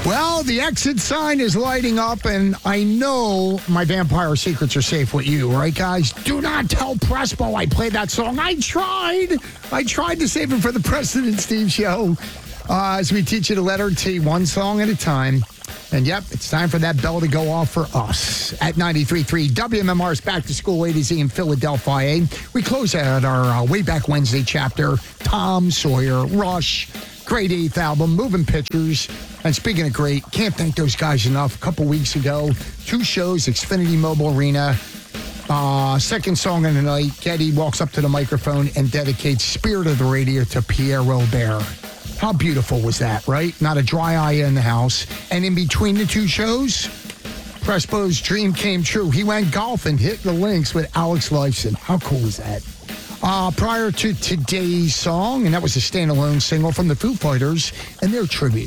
Well, the exit sign is lighting up, and I know my vampire secrets are safe with you, right, guys? Do not tell Prespo I played that song. I tried to save it for the Preston and Steve show as we teach you the letter T, one song at a time. And, yep, it's time for that bell to go off for us at 93.3 WMMR's Back to School A to Z in Philadelphia. We close out our Way Back Wednesday chapter, Tom Sawyer, Rush, great 8th album, Moving Pictures. And speaking of great, can't thank those guys enough. A couple weeks ago, 2 shows, Xfinity Mobile Arena. Second song of the night, Geddy walks up to the microphone and dedicates Spirit of the Radio to Pierre Robert. How beautiful was that, right? Not a dry eye in the house. And in between the 2 shows, Prespo's dream came true. He went golfing, hit the links with Alex Lifeson. How cool is that? Prior to today's song, and that was a standalone single from the Foo Fighters and their tribute